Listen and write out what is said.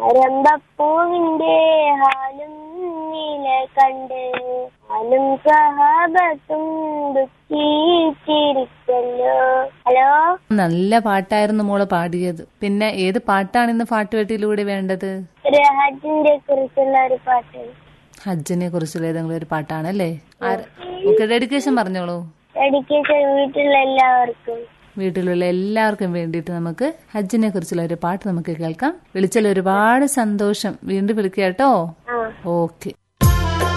രമ്പപ്പൂവിന്റെ ഹാലും നീല കണ്ട് ഹാലും സഹാബത്തും ദുഃഖിച്ചിരിക്കല്ലോ. ഹലോ, നല്ല പാട്ടായിരുന്നു മോള് പാടിയത്. പിന്നെ ഏത് പാട്ടാണ് ഇന്ന് പാട്ടുപെട്ടിയിലൂടെ വേണ്ടത്? ഒരു ഹജ്ജിനെ കുറിച്ചുള്ള ഒരു പാട്ട്. ഹജ്ജിനെ കുറിച്ചുള്ള ഏതെങ്കിലും ഒരു പാട്ടാണല്ലേ? ഓക്കെ, ഡെഡിക്കേഷൻ പറഞ്ഞോളൂ. ഡെഡിക്കേഷൻ വീട്ടിലുള്ള എല്ലാവർക്കും വേണ്ടിയിട്ട് നമുക്ക് ഹജ്ജിനെ കുറിച്ചുള്ള ഒരു പാട്ട് നമുക്ക് കേൾക്കാം. വിളിച്ചാൽ ഒരുപാട് സന്തോഷം. വീണ്ടും വിളിക്കാം കേട്ടോ. ഓക്കെ.